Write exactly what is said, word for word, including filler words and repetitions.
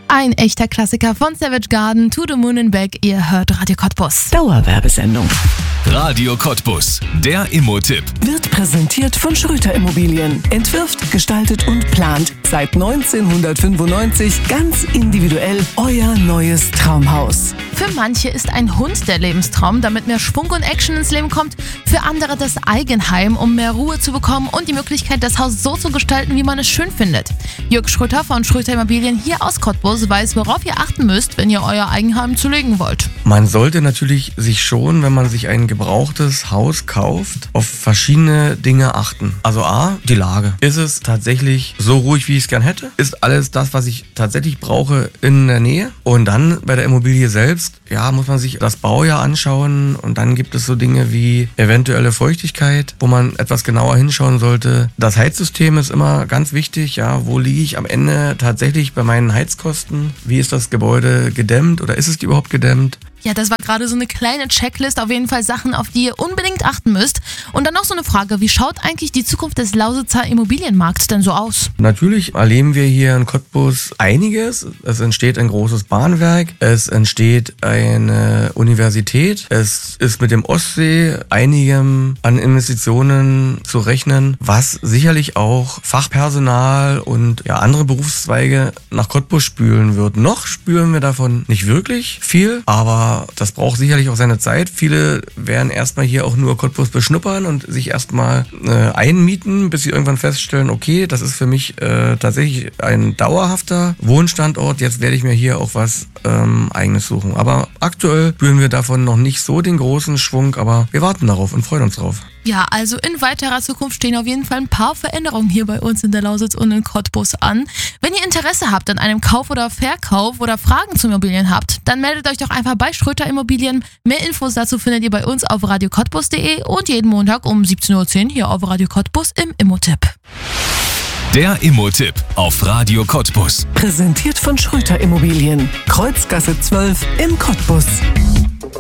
Ein echter Klassiker von Savage Garden, To the Moon and Back. Ihr hört Radio Cottbus. Dauerwerbesendung. Radio Cottbus, der Immo-Tipp. Wird präsentiert von Schröter Immobilien. Entwirft, gestaltet und plant seit neunzehnhundertfünfundneunzig ganz individuell euer neues Traumhaus. Für manche ist ein Hund der Lebenstraum, damit mehr Schwung und Action ins Leben kommt. Für andere das Eigenheim, um mehr Ruhe zu bekommen und die Möglichkeit, das Haus so zu gestalten, wie man es schön findet. Jörg Schröter von Schröter Immobilien hier aus Cottbus weiß, worauf ihr achten müsst, wenn ihr euer Eigenheim zulegen wollt. Man sollte natürlich sich schon, wenn man sich ein gebrauchtes Haus kauft, auf verschiedene Dinge achten. Also A, die Lage. Ist es tatsächlich so ruhig, wie ich es gern hätte? Ist alles das, was ich tatsächlich brauche, in der Nähe? Und dann bei der Immobilie selbst, ja, muss man sich das Baujahr anschauen und dann gibt es so Dinge wie eventuelle Feuchtigkeit, wo man etwas genauer hinschauen sollte. Das Heizsystem ist immer ganz wichtig, ja, wo liege ich am Ende tatsächlich bei meinen Heizkosten? Wie ist das Gebäude gedämmt oder ist es überhaupt gedämmt? Ja, das war gerade so eine kleine Checklist, auf jeden Fall Sachen, auf die ihr unbedingt achten müsst. Und dann noch so eine Frage, wie schaut eigentlich die Zukunft des Lausitzer Immobilienmarkts denn so aus? Natürlich erleben wir hier in Cottbus einiges. Es entsteht ein großes Bahnwerk, es entsteht eine Universität, es ist mit dem Ostsee einigem an Investitionen zu rechnen, was sicherlich auch Fachpersonal und ja, andere Berufszweige nach Cottbus spülen wird. Noch spüren wir davon nicht wirklich viel, aber das braucht sicherlich auch seine Zeit. Viele werden erstmal hier auch nur Cottbus beschnuppern und sich erstmal äh, einmieten, bis sie irgendwann feststellen, okay, das ist für mich äh, tatsächlich ein dauerhafter Wohnstandort. Jetzt werde ich mir hier auch was ähm, Eigenes suchen. Aber aktuell spüren wir davon noch nicht so den großen Schwung, aber wir warten darauf und freuen uns drauf. Ja, also in weiterer Zukunft stehen auf jeden Fall ein paar Veränderungen hier bei uns in der Lausitz und in Cottbus an. Wenn ihr Interesse habt an einem Kauf oder Verkauf oder Fragen zu Immobilien habt, dann meldet euch doch einfach bei Schröter Immobilien. Mehr Infos dazu findet ihr bei uns auf radio cottbus punkt de und jeden Montag um siebzehn Uhr zehn hier auf Radio Cottbus im Immo-Tipp. Der Immo-Tipp auf Radio Cottbus. Präsentiert von Schröter Immobilien. Kreuzgasse zwölf im Cottbus.